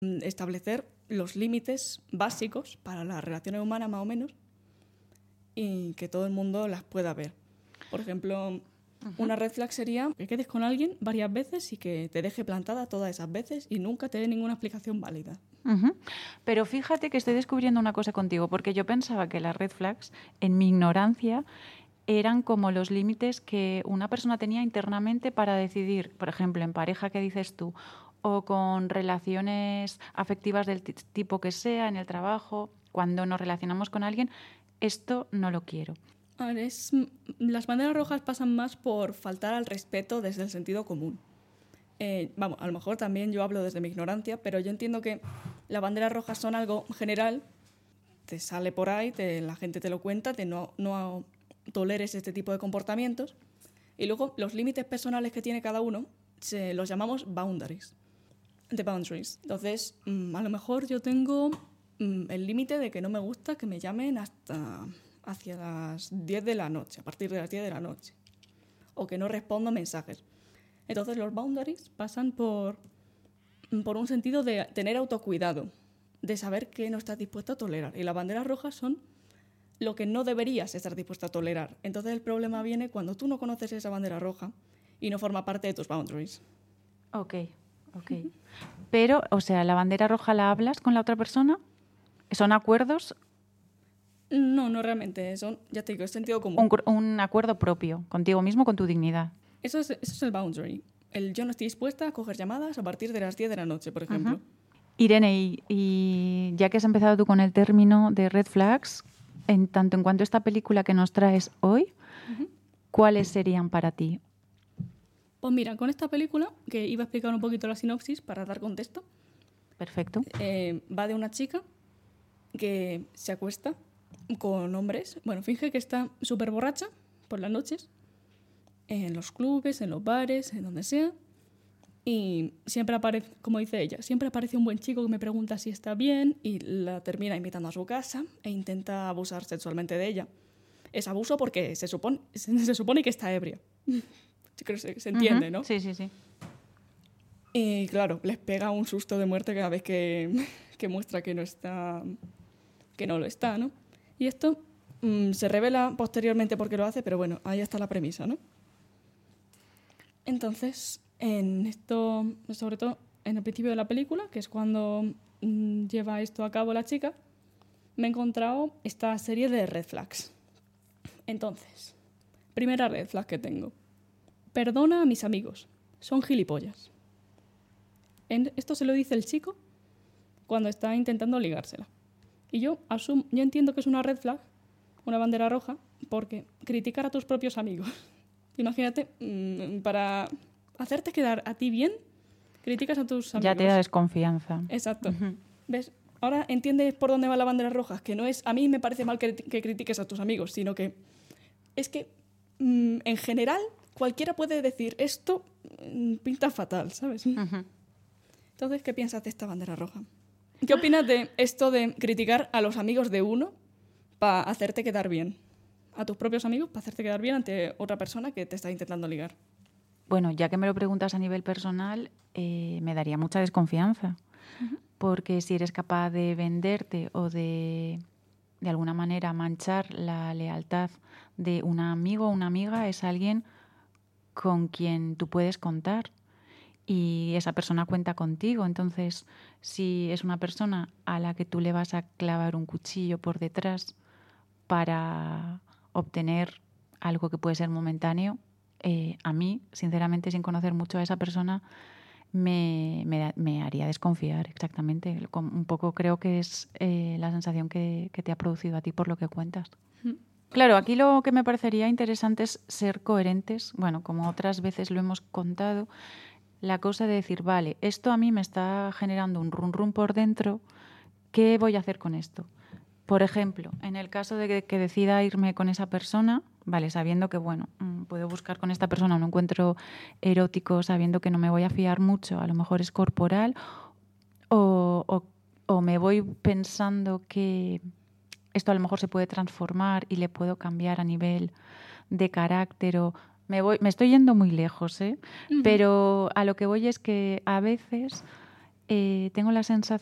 establecer los límites básicos para las relaciones humanas, más o menos, y que todo el mundo las pueda ver. Por ejemplo, una red flag sería que quedes con alguien varias veces y que te deje plantada todas esas veces y nunca te dé ninguna explicación válida. Pero fíjate que estoy descubriendo una cosa contigo, porque yo pensaba que las red flags, en mi ignorancia, eran como los límites que una persona tenía internamente para decidir, por ejemplo, en pareja, que dices tú, o con relaciones afectivas del tipo que sea, en el trabajo, cuando nos relacionamos con alguien, esto no lo quiero. A ver, las banderas rojas pasan más por faltar al respeto desde el sentido común. A lo mejor también yo hablo desde mi ignorancia, pero yo entiendo que las banderas rojas son algo general, te sale por ahí, la gente te lo cuenta, no toleres este tipo de comportamientos. Y luego los límites personales que tiene cada uno los llamamos boundaries. The boundaries. Entonces, a lo mejor yo tengo el límite de que no me gusta que me llamen hasta hacia las 10 de la noche, a partir de las 10 de la noche, o que no respondo mensajes. Entonces los boundaries pasan por un sentido de tener autocuidado, de saber qué no estás dispuesto a tolerar. Y las banderas rojas son lo que no deberías estar dispuesto a tolerar. Entonces el problema viene cuando tú no conoces esa bandera roja y no forma parte de tus boundaries. Ok. Pero, o sea, ¿la bandera roja la hablas con la otra persona? ¿Son acuerdos? No realmente. Ya te digo, es sentido común. Un acuerdo propio, contigo mismo, con tu dignidad. Eso es el boundary. Yo no estoy dispuesta a coger llamadas a partir de las 10 de la noche, por ejemplo. Irene, y ya que has empezado tú con el término de red flags, en tanto en cuanto a esta película que nos traes hoy, ¿cuáles serían para ti? Pues mira, con esta película, que iba a explicar un poquito la sinopsis para dar contexto. Perfecto. Va de una chica que se acuesta con hombres. Bueno, finge que está súper borracha por las noches, en los clubes, en los bares, en donde sea. Y siempre aparece, como dice ella, siempre aparece un buen chico que me pregunta si está bien y la termina invitando a su casa e intenta abusar sexualmente de ella. Es abuso porque se supone que está ebria. Creo que se entiende, ¿no? Sí. Y claro, les pega un susto de muerte cada vez que muestra que no lo está, ¿no? Y esto se revela posteriormente por qué lo hace, pero bueno, ahí está la premisa, ¿no? Entonces, en esto, sobre todo en el principio de la película, que es cuando lleva esto a cabo la chica, me he encontrado esta serie de red flags. Entonces, primera red flag que tengo. Perdona a mis amigos, son gilipollas. Esto se lo dice el chico cuando está intentando ligársela. Y yo entiendo que es una red flag, una bandera roja, porque criticar a tus propios amigos. Imagínate, para hacerte quedar a ti bien, criticas a tus amigos. Ya te da desconfianza. Exacto. ¿Ves? Ahora entiendes por dónde va la bandera roja, que no es a mí me parece mal que critiques a tus amigos, sino que es que en general cualquiera puede decir esto pinta fatal, ¿sabes? Entonces, ¿qué piensas de esta bandera roja? ¿Qué opinas de esto de criticar a los amigos de uno para hacerte quedar bien? A tus propios amigos para hacerte quedar bien ante otra persona que te está intentando ligar. Bueno, ya que me lo preguntas a nivel personal, me daría mucha desconfianza. Porque si eres capaz de venderte o de alguna manera manchar la lealtad de un amigo o una amiga, es alguien con quien tú puedes contar y esa persona cuenta contigo. Entonces, si es una persona a la que tú le vas a clavar un cuchillo por detrás para obtener algo que puede ser momentáneo, a mí, sinceramente, sin conocer mucho a esa persona, me haría desconfiar, exactamente. Un poco creo que es la sensación que te ha producido a ti por lo que cuentas. Claro, aquí lo que me parecería interesante es ser coherentes. Bueno, como otras veces lo hemos contado, la cosa de decir, vale, esto a mí me está generando un run run por dentro, ¿qué voy a hacer con esto? Por ejemplo, en el caso de que decida irme con esa persona, vale, sabiendo que, bueno, puedo buscar con esta persona un encuentro erótico, sabiendo que no me voy a fiar mucho, a lo mejor es corporal, o me voy pensando que esto a lo mejor se puede transformar y le puedo cambiar a nivel de carácter, o me estoy yendo muy lejos, ¿eh? Pero a lo que voy es que a veces tengo la sensación